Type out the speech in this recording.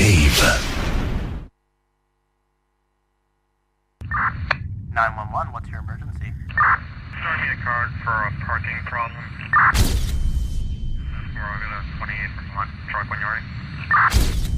Dave. 911, what's your emergency? Start me a card for a parking problem. We're over to 28 from truck when you're ready.